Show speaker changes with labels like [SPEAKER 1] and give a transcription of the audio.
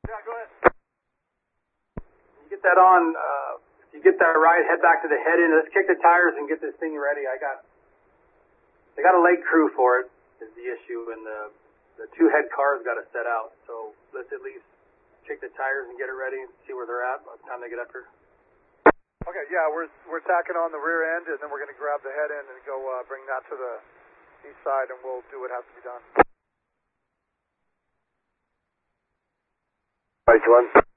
[SPEAKER 1] Yeah, go ahead. You get that on, if you get that right, head back to the head end. Let's kick the tires and get this thing ready. They got a late crew for it is the issue, and the two head cars got to set out. So let's at least kick the tires and get it ready and see where they're at by the time they get up here.
[SPEAKER 2] Okay, yeah, we're tacking on the rear end, and then we're going to grab the head end and go bring that to the east side, and we'll do what has to be done.
[SPEAKER 3] Right, 1.